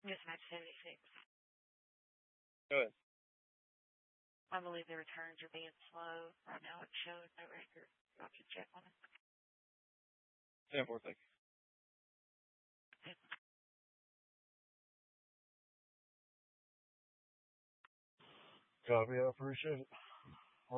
Dispatch 76. Go ahead. I believe the returns are being slow. Right now it shows no record. I can check on it. 10-4, thank you. Copy, I appreciate it.